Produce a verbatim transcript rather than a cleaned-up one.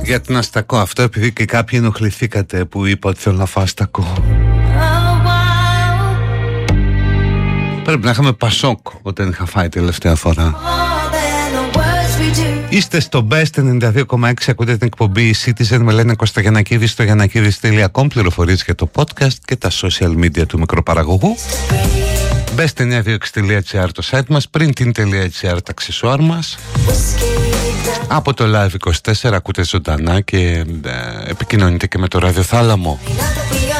Για την αστακό αυτό, επειδή και κάποιοι ενοχληθήκατε που είπα ότι θέλω να φάω αστακό. Πρέπει να είχαμε πασόκ όταν είχα φάει τελευταία φορά. Είστε στο Best ενενήντα δύο κόμμα έξι, ακούτε την εκπομπή Citizen, με λένε Κώστα Γιαννακίδη στο γιαννακίδης τελεία com, πληροφορίες για το podcast και τα social media του μικροπαραγωγού. Best εννιακόσια είκοσι έξι τελεία gr το site μας, printin.gr τα αξεσουάρ μας. Από το Live είκοσι τέσσερα ακούτε ζωντανά και ε, επικοινωνείτε και με το ραδιοθάλαμο.